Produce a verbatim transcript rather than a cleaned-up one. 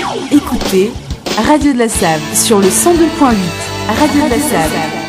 Écoutez Radio de la Save sur le cent deux point huit. Radio de la Save.